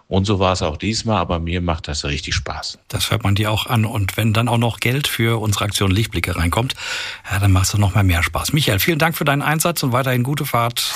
Und so war es auch diesmal, aber mir macht das richtig Spaß. Das hört man dir auch an. Und wenn dann auch noch Geld für unsere Aktion Lichtblicke reinkommt, ja, dann macht es noch mal mehr Spaß. Michael, vielen Dank für deinen Einsatz und weiterhin gute Fahrt.